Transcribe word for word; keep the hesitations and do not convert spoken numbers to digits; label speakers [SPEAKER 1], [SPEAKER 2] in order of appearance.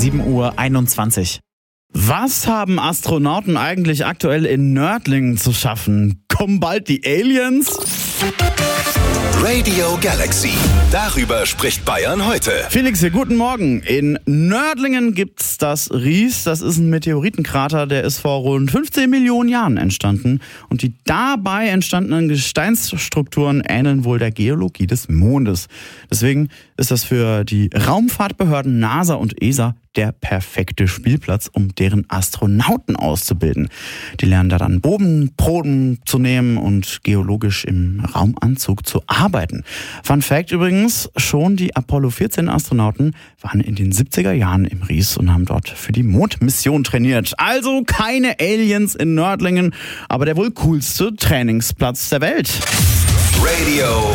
[SPEAKER 1] sieben Uhr einundzwanzig. Was haben Astronauten eigentlich aktuell in Nördlingen zu schaffen? Kommen bald die Aliens?
[SPEAKER 2] Radio Galaxy. Darüber spricht Bayern heute.
[SPEAKER 1] Felix hier, guten Morgen. In Nördlingen gibt's das Ries. Das ist ein Meteoritenkrater, der ist vor rund fünfzehn Millionen Jahren entstanden. Und die dabei entstandenen Gesteinsstrukturen ähneln wohl der Geologie des Mondes. Deswegen ist das für die Raumfahrtbehörden NASA und E S A der perfekte Spielplatz, um deren Astronauten auszubilden. Die lernen da dann Bodenproben zu nehmen und geologisch im Raumanzug zu arbeiten. Fun Fact übrigens, schon die Apollo vierzehn Astronauten waren in den siebziger Jahren im Ries und haben dort für die Mondmission trainiert. Also keine Aliens in Nördlingen, aber der wohl coolste Trainingsplatz der Welt.
[SPEAKER 2] Radio